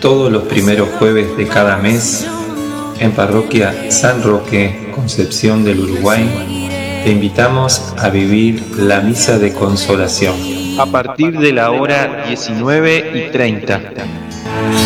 todos los primeros jueves de cada mes, en Parroquia San Roque, Concepción del Uruguay, te invitamos a vivir la Misa de Consolación. A partir de la hora 19:30.